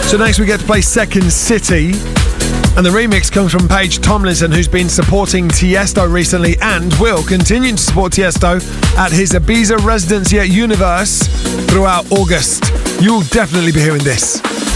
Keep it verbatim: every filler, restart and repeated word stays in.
So next we get to play Second City. And the remix comes from Paige Tomlinson, who's been supporting Tiesto recently and will continue to support Tiesto at his Ibiza residency at Universe throughout August. You'll definitely be hearing this.